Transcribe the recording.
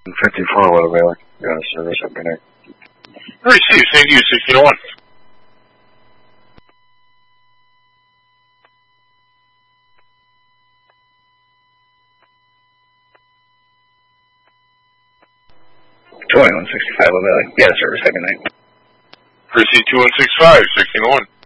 54 Little Bailey. Got a service up there. Receive, thank you, 1601. Little Bailey. Yeah, service, have a good night. Receive 2165, 1601.